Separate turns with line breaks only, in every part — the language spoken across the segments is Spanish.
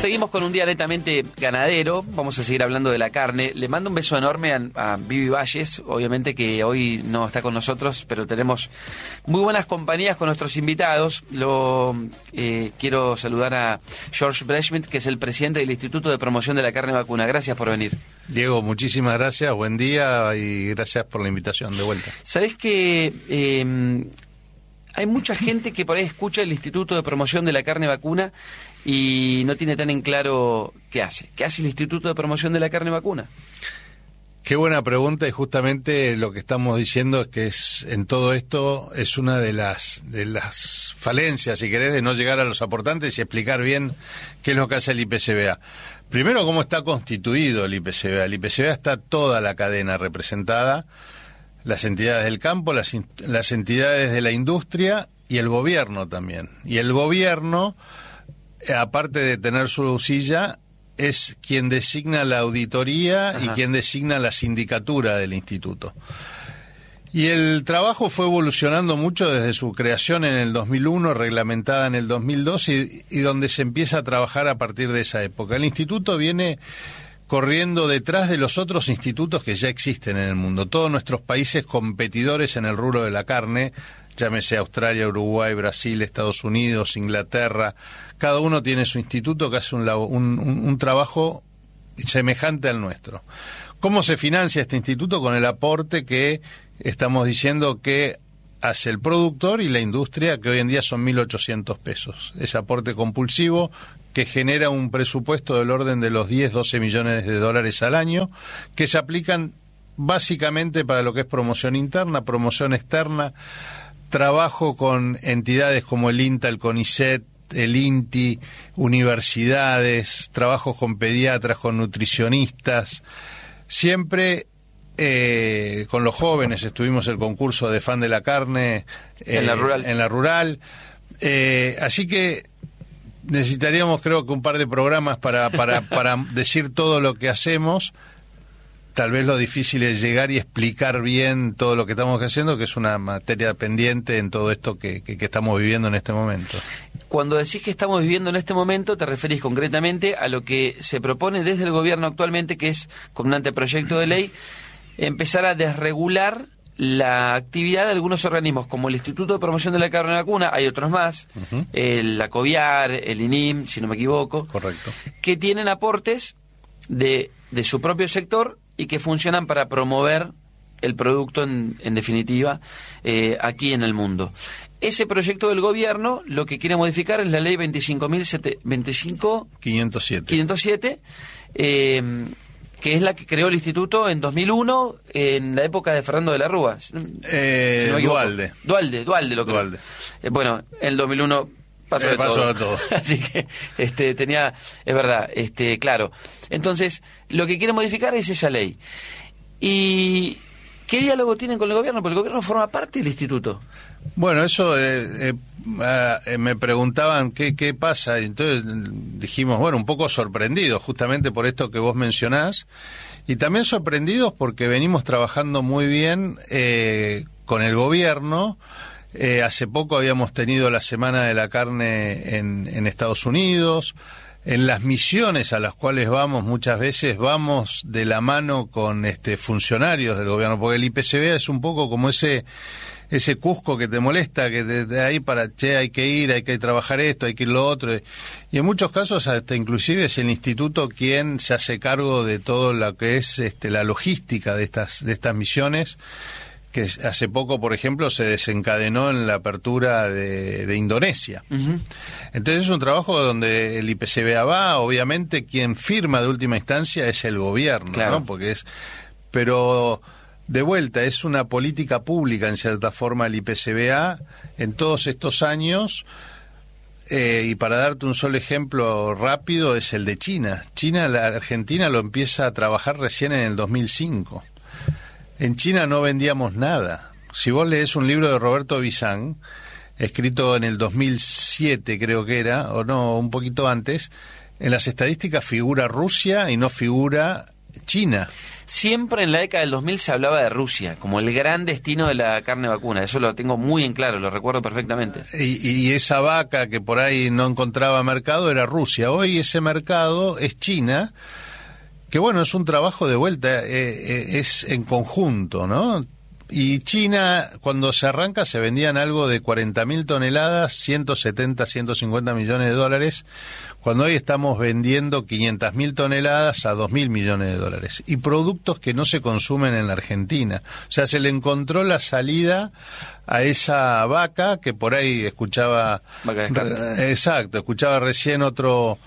Seguimos con un día netamente ganadero, vamos a seguir hablando de la carne. Le mando un beso enorme a Vivi Valles, obviamente que hoy no está con nosotros, pero tenemos muy buenas compañías con nuestros invitados. Quiero saludar a George Breshmit, que es el presidente del Instituto de Promoción de la Carne Vacuna. Gracias por venir.
Diego, muchísimas gracias, buen día y gracias por la invitación de vuelta.
¿Sabés que hay mucha gente que por ahí escucha el Instituto de Promoción de la Carne Vacuna y no tiene tan en claro qué hace? ¿Qué hace el Instituto de Promoción de la Carne Vacuna?
Qué buena pregunta, y justamente lo que estamos diciendo es que en todo esto es una de las falencias, si querés, de no llegar a los aportantes y explicar bien qué es lo que hace el IPCBA. Primero, cómo está constituido el IPCBA. El IPCBA está toda la cadena representada, las entidades del campo, las entidades de la industria y el gobierno también. Y el gobierno, aparte de tener su silla, es quien designa la auditoría. Ajá. Y quien designa la sindicatura del instituto. Y el trabajo fue evolucionando mucho desde su creación en el 2001, reglamentada en el 2002, y donde se empieza a trabajar a partir de esa época. El instituto viene corriendo detrás de los otros institutos que ya existen en el mundo. Todos nuestros países competidores en el rubro de la carne, llámese Australia, Uruguay, Brasil, Estados Unidos, Inglaterra, cada uno tiene su instituto que hace un trabajo semejante al nuestro. ¿Cómo se financia este instituto? Con el aporte que estamos diciendo que hace el productor y la industria, que hoy en día son 1.800 pesos. Ese aporte compulsivo que genera un presupuesto del orden de los 10-12 millones de dólares al año, que se aplican básicamente para lo que es promoción interna, promoción externa, trabajo con entidades como el INTA, el CONICET, el INTI, universidades, trabajos con pediatras, con nutricionistas, siempre con los jóvenes. Estuvimos el concurso de fan de la carne en la rural. Así que necesitaríamos, creo que un par de programas para decir todo lo que hacemos. Tal vez lo difícil es llegar y explicar bien todo lo que estamos haciendo, que es una materia pendiente en todo esto que estamos viviendo en este momento.
Cuando decís que estamos viviendo en este momento, te referís concretamente a lo que se propone desde el gobierno actualmente, que es, con un anteproyecto de ley, empezar a desregular la actividad de algunos organismos, como el Instituto de Promoción de la Carne Vacuna, hay otros más, uh-huh. La COVIAR, el INIM, si no me equivoco.
Correcto. Que
tienen aportes de su propio sector y que funcionan para promover el producto en definitiva aquí en el mundo. Ese proyecto del gobierno lo que quiere modificar es la ley 25.507, que es la que creó el instituto en 2001, en la época de Fernando de la Rúa.
Duhalde.
Duhalde lo creó. Bueno, en el 2001 pasó de todo. Así que es verdad, claro. Entonces, lo que quiere modificar es esa ley. ¿Y qué diálogo tienen con el gobierno? Porque el gobierno forma parte del instituto.
Bueno, eso me preguntaban qué pasa, y entonces dijimos, bueno, un poco sorprendidos justamente por esto que vos mencionás, y también sorprendidos porque venimos trabajando muy bien con el gobierno. Hace poco habíamos tenido la Semana de la Carne en Estados Unidos. En las misiones a las cuales vamos, muchas veces vamos de la mano con funcionarios del gobierno, porque el IPCBA es un poco como ese Cusco que te molesta, que de ahí hay que ir, hay que trabajar esto, hay que ir lo otro. Y en muchos casos hasta inclusive es el instituto quien se hace cargo de todo lo que es la logística de estas misiones, que hace poco, por ejemplo, se desencadenó en la apertura de Indonesia. Uh-huh. Entonces es un trabajo donde el IPCBA va, obviamente quien firma de última instancia es el gobierno, claro. ¿No? Pero de vuelta, es una política pública en cierta forma el IPCBA en todos estos años, y para darte un solo ejemplo rápido es el de China. La Argentina lo empieza a trabajar recién en el 2005. En China no vendíamos nada. Si vos lees un libro de Roberto Bizán, escrito en el 2007 creo que era, o no, un poquito antes, en las estadísticas figura Rusia y no figura China.
Siempre en la década del 2000 se hablaba de Rusia como el gran destino de la carne vacuna. Eso lo tengo muy en claro, lo recuerdo perfectamente.
Y esa vaca que por ahí no encontraba mercado era Rusia. Hoy ese mercado es China, que bueno, es un trabajo de vuelta, es en conjunto, ¿no? Y China, cuando se arranca, se vendían algo de 40.000 toneladas, 170, 150 millones de dólares, cuando hoy estamos vendiendo 500.000 toneladas a 2.000 millones de dólares. Y productos que no se consumen en la Argentina. O sea, se le encontró la salida a esa vaca que por ahí escuchaba...
Vaca de descarte.
Exacto, escuchaba recién otra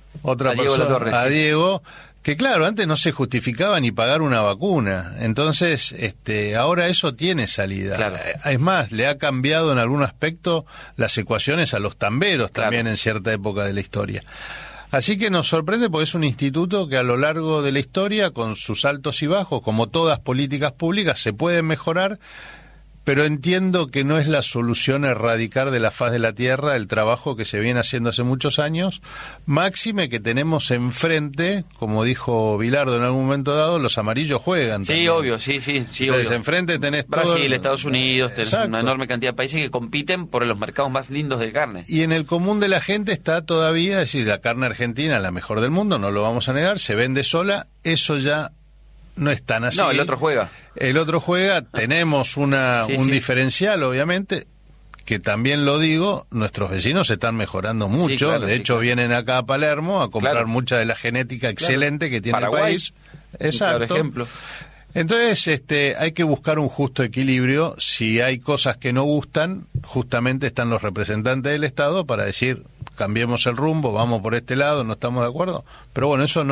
a Diego
persona,
Latorre,
a
sí.
Diego, que claro, antes no se justificaba ni pagar una vacuna. Entonces, ahora eso tiene salida.
Claro.
Es más, le ha cambiado en algún aspecto las ecuaciones a los tamberos también en cierta época de la historia. Así que nos sorprende porque es un instituto que a lo largo de la historia, con sus altos y bajos, como todas políticas públicas, se pueden mejorar, pero entiendo que no es la solución erradicar de la faz de la tierra el trabajo que se viene haciendo hace muchos años, máxime que tenemos enfrente, como dijo Bilardo en algún momento dado, los amarillos juegan.
Sí,
también.
obvio, sí,
Entonces,
obvio.
enfrente tenés
Brasil,
todo...
Estados Unidos, tenés
Exacto.
una enorme cantidad de países que compiten por los mercados más lindos de carne.
Y en el común de la gente está todavía, es decir, la carne argentina, la mejor del mundo, no lo vamos a negar, se vende sola, eso ya no es tan así.
No, el otro juega.
El otro juega, tenemos un
Sí.
diferencial, obviamente, que también lo digo, nuestros vecinos se están mejorando mucho,
claro,
de hecho vienen acá a Palermo a comprar
Claro.
mucha de la genética excelente que tiene
Paraguay,
el país. Exacto.
Claro ejemplo.
Entonces, hay que buscar un justo equilibrio. Si hay cosas que no gustan, justamente están los representantes del Estado para decir, cambiemos el rumbo, vamos por este lado, no estamos de acuerdo. Pero bueno, eso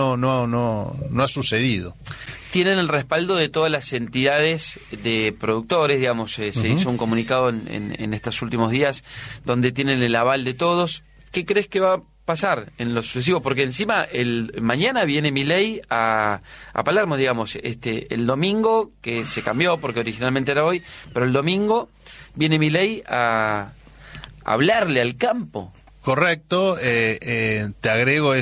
no ha sucedido.
Tienen el respaldo de todas las entidades de productores, digamos, se hizo un comunicado en estos últimos días donde tienen el aval de todos. ¿Qué crees que va a pasar en lo sucesivo? Porque encima mañana viene Milei a Palermo, digamos, el domingo, que se cambió porque originalmente era hoy, pero el domingo viene Milei a hablarle al campo.
Correcto, te agrego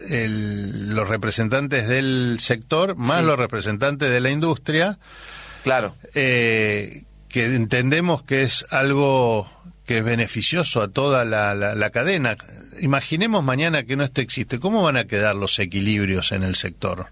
los representantes del sector más
Sí.
los representantes de la industria,
Claro.
que entendemos que es algo que es beneficioso a toda la cadena. Imaginemos mañana que no esto existe, ¿cómo van a quedar los equilibrios en el sector?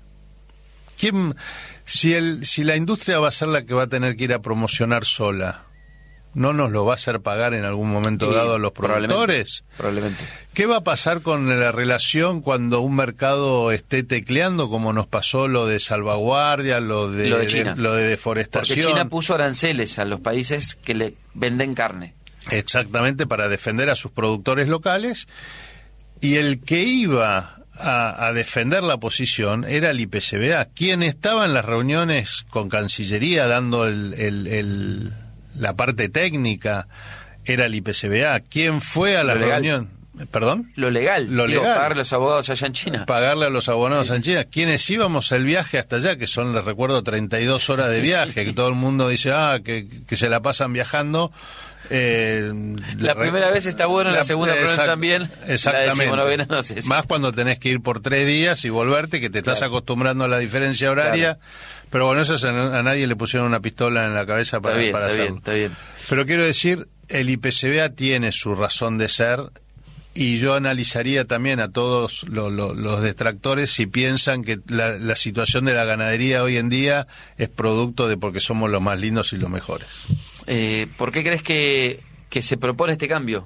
Si la industria va a ser la que va a tener que ir a promocionar sola, ¿no nos lo va a hacer pagar en algún momento
Sí,
dado a los productores?
Probablemente.
¿Qué va a pasar con la relación cuando un mercado esté tecleando, como nos pasó lo de salvaguardia, lo de
China?
lo de deforestación?
Porque China puso aranceles a los países que le venden carne.
Exactamente, para defender a sus productores locales, y el que iba a defender la posición era el IPCBA, quien estaba en las reuniones con Cancillería dando la parte técnica, era el IPCBA. ¿Quién fue a la reunión? ¿Perdón?
Lo legal.
Lo legal.
Pagarle a los abogados allá en China.
Pagarle a los abonados
Sí,
en China. Quienes íbamos el viaje hasta allá, que son, les recuerdo, 32 horas de viaje, que todo el mundo dice, que se la pasan viajando.
La primera vez está bueno, la segunda también.
Exactamente.
La decimonovena no sé.
Más cuando tenés que ir por 3 días y volverte, que te estás
Claro.
acostumbrando a la diferencia horaria.
Claro.
Pero bueno, eso a nadie le pusieron una pistola en la cabeza para hacerlo.
Está bien.
Pero quiero decir, el IPCBA tiene su razón de ser, y yo analizaría también a todos los detractores si piensan que la situación de la ganadería hoy en día es producto de porque somos los más lindos y los mejores.
¿Por qué crees que se propone este cambio?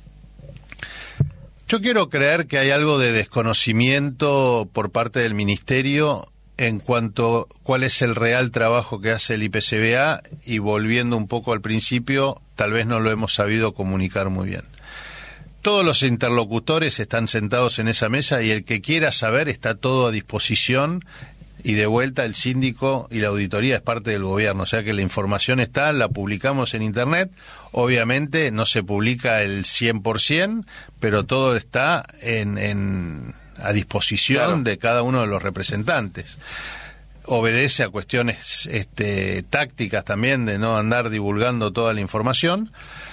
Yo quiero creer que hay algo de desconocimiento por parte del Ministerio en cuanto a cuál es el real trabajo que hace el IPCBA, y volviendo un poco al principio, tal vez no lo hemos sabido comunicar muy bien. Todos los interlocutores están sentados en esa mesa y el que quiera saber está todo a disposición, y de vuelta el síndico y la auditoría es parte del gobierno, o sea que la información está, la publicamos en Internet, obviamente no se publica el 100%, pero todo está a disposición, claro, de cada uno de los representantes. Obedece a cuestiones tácticas también, de no andar divulgando toda la información,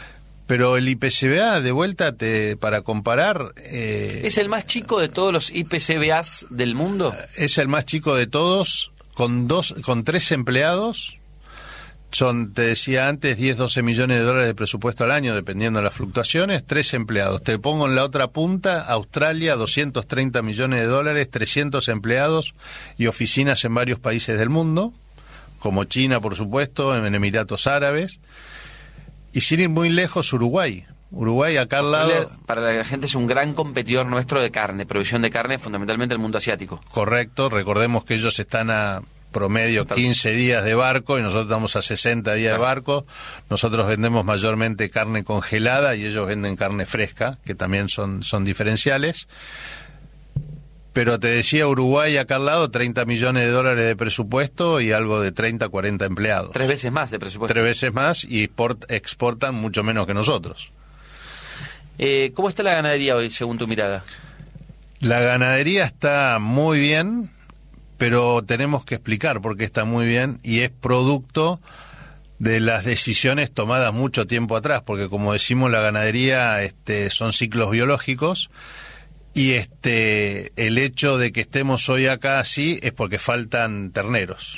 Pero el IPCBA, de vuelta, para comparar...
¿Es el más chico de todos los IPCBAs del mundo?
Es el más chico de todos, con 3 empleados. Son, te decía antes, 10-12 millones de dólares de presupuesto al año, dependiendo de las fluctuaciones, 3 empleados. Te pongo en la otra punta, Australia, 230 millones de dólares, 300 empleados y oficinas en varios países del mundo, como China, por supuesto, en Emiratos Árabes. Y sin ir muy lejos, Uruguay. Uruguay, acá al lado...
Para la gente es un gran competidor nuestro de carne, provisión de carne, fundamentalmente el mundo asiático.
Correcto, recordemos que ellos están a promedio 15 días de barco y nosotros estamos a 60 días de barco. Nosotros vendemos mayormente carne congelada y ellos venden carne fresca, que también son diferenciales. Pero te decía, Uruguay acá al lado, 30 millones de dólares de presupuesto y algo de 30, 40 empleados.
3 veces más de presupuesto.
3 veces más y exportan mucho menos que nosotros.
¿Cómo está la ganadería hoy, según tu mirada?
La ganadería está muy bien, pero tenemos que explicar por qué está muy bien y es producto de las decisiones tomadas mucho tiempo atrás, porque como decimos, la ganadería son ciclos biológicos. Y el hecho de que estemos hoy acá así es porque faltan terneros.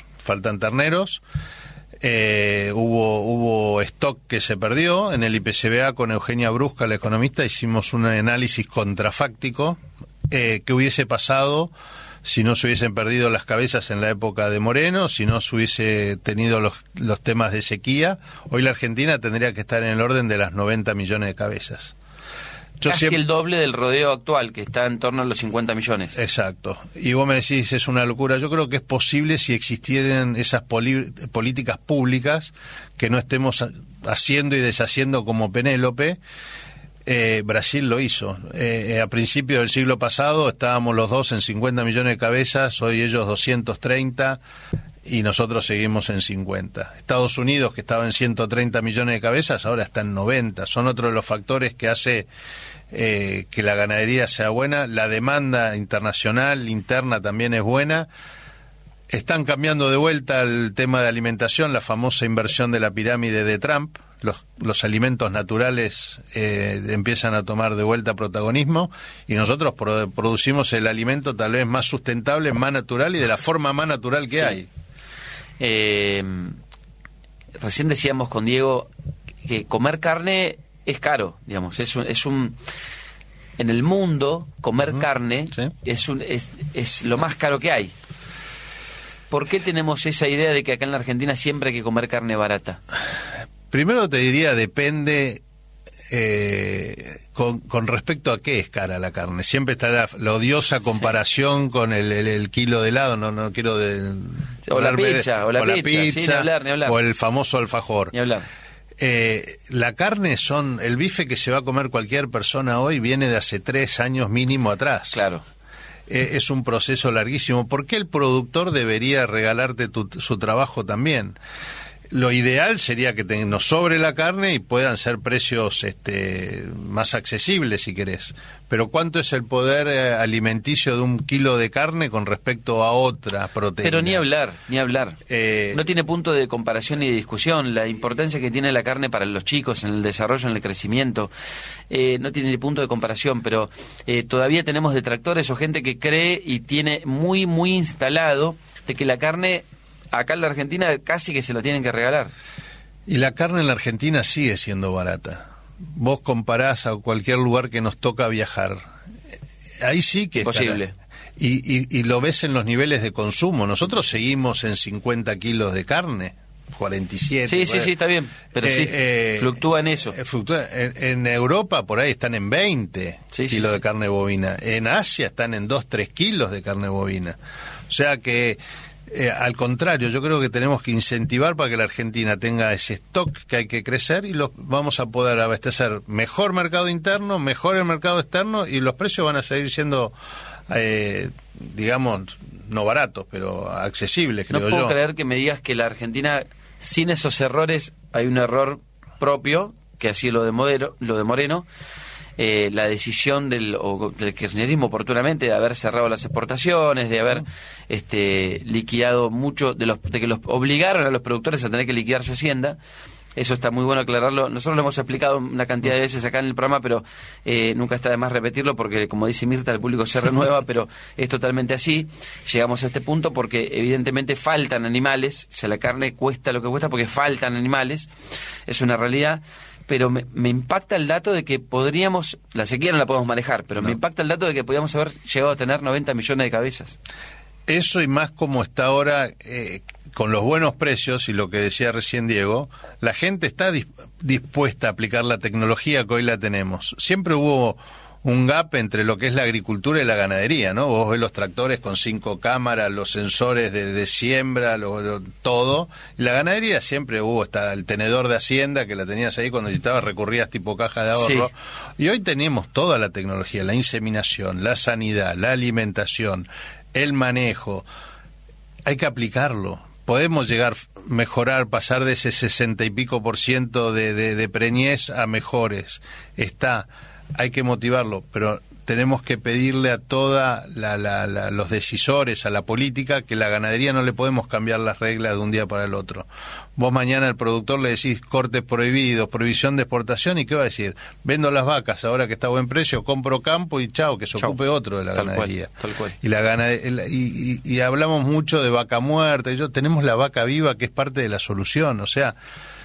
Hubo stock que se perdió. En el IPCBA con Eugenia Brusca, la economista, hicimos un análisis contrafáctico que hubiese pasado si no se hubiesen perdido las cabezas en la época de Moreno, si no se hubiese tenido los temas de sequía. Hoy la Argentina tendría que estar en el orden de las 90 millones de cabezas.
Casi el doble del rodeo actual, que está en torno a los 50 millones.
Exacto. Y vos me decís, es una locura. Yo creo que es posible si existieran esas políticas públicas que no estemos haciendo y deshaciendo como Penélope. Brasil lo hizo. A principios del siglo pasado estábamos los dos en 50 millones de cabezas, hoy ellos 230 y nosotros seguimos en 50. Estados Unidos, que estaba en 130 millones de cabezas, ahora está en 90. Son otros de los factores que hace que la ganadería sea buena. La demanda internacional, interna, también es buena. Están cambiando de vuelta el tema de alimentación, la famosa inversión de la pirámide de Trump. Los alimentos naturales empiezan a tomar de vuelta protagonismo y nosotros producimos el alimento tal vez más sustentable, más natural y de la forma más natural que hay.
Recién decíamos con Diego que comer carne es caro, digamos, en el mundo comer carne
sí.
es lo más caro que hay. ¿Por qué tenemos esa idea de que acá en la Argentina siempre hay que comer carne barata?
Primero te diría, depende con respecto a qué es cara la carne. Siempre está la odiosa comparación con el kilo de helado, no quiero
o la pizza, sí, ni hablar.
O el famoso alfajor.
Ni hablar.
La carne el bife que se va a comer cualquier persona hoy viene de hace 3 años mínimo atrás.
Claro.
Es un proceso larguísimo. ¿Por qué el productor debería regalarte su trabajo también? Lo ideal sería que nos sobre la carne y puedan ser precios más accesibles, si querés. Pero ¿cuánto es el poder alimenticio de un kilo de carne con respecto a otra proteína?
Pero ni hablar. No tiene punto de comparación ni de discusión. La importancia que tiene la carne para los chicos en el desarrollo, en el crecimiento, no tiene ni punto de comparación. Pero todavía tenemos detractores o gente que cree y tiene muy, muy instalado de que la carne acá en la Argentina casi que se la tienen que regalar.
Y la carne en la Argentina sigue siendo barata. Vos comparás a cualquier lugar que nos toca viajar. Ahí sí que es
posible.
Y lo ves en los niveles de consumo. Nosotros seguimos en 50 kilos de carne, 47.
Sí, está bien. Pero fluctúa en eso.
En Europa por ahí están en 20 kilos de carne bovina. En Asia están en 2-3 kilos de carne bovina. O sea que... al contrario, yo creo que tenemos que incentivar para que la Argentina tenga ese stock que hay que crecer y vamos a poder abastecer mejor mercado interno, mejor el mercado externo y los precios van a seguir siendo, digamos, no baratos, pero accesibles, creo yo.
No puedo creer que me digas que la Argentina, sin esos errores, hay un error propio, que así lo de Moreno, la decisión del kirchnerismo oportunamente de haber cerrado las exportaciones, de haber liquidado mucho, de que los obligaron a los productores a tener que liquidar su hacienda, Eso está muy bueno aclararlo. Nosotros lo hemos explicado una cantidad de veces acá en el programa, pero nunca está de más repetirlo porque, como dice Mirta, el público se renueva, pero es totalmente así. Llegamos a este punto porque evidentemente faltan animales, o sea, la carne cuesta lo que cuesta porque faltan animales, es una realidad. Pero me impacta el dato de que podríamos, la sequía no la podemos manejar, pero me impacta el dato de que podríamos haber llegado a tener 90 millones de cabezas.
Eso y más como está ahora, con los buenos precios y lo que decía recién Diego, la gente está dispuesta a aplicar la tecnología que hoy la tenemos. Siempre hubo un gap entre lo que es la agricultura y la ganadería, ¿no? Vos ves los tractores con 5 cámaras, los sensores de siembra, todo. Y la ganadería siempre hubo hasta el tenedor de hacienda que la tenías ahí cuando necesitabas, recurrías tipo caja de ahorro. Sí. Y hoy tenemos toda la tecnología, la inseminación, la sanidad, la alimentación, el manejo. Hay que aplicarlo. Podemos llegar, mejorar, pasar de ese 60 y pico % de preñez a mejores. Hay que motivarlo, pero tenemos que pedirle a toda los decisores, a la política, que la ganadería no le podemos cambiar las reglas de un día para el otro. Vos mañana al productor le decís cortes prohibidos, prohibición de exportación, ¿y qué va a decir? Vendo las vacas ahora que está a buen precio, compro campo y chao, que se ocupe otro de la ganadería.
Tal cual.
Y hablamos mucho de vaca muerta, tenemos la vaca viva que es parte de la solución, o sea,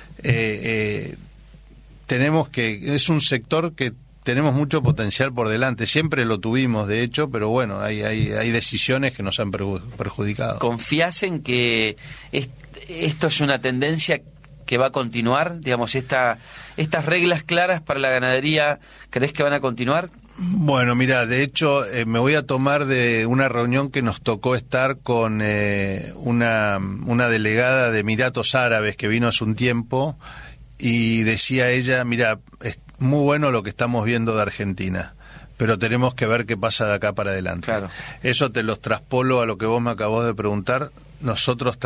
tenemos que, es un sector que tenemos mucho potencial por delante, siempre lo tuvimos de hecho, pero bueno, hay decisiones que nos han perjudicado.
¿Confías en que esto es una tendencia que va a continuar? Digamos, estas reglas claras para la ganadería, ¿crees que van a continuar?
Bueno, mira, de hecho me voy a tomar de una reunión que nos tocó estar con una delegada de Emiratos Árabes que vino hace un tiempo y decía ella, mira, es muy bueno lo que estamos viendo de Argentina, pero tenemos que ver qué pasa de acá para adelante.
Claro.
Eso te los traspolo a lo que vos me acabás de preguntar. Nosotros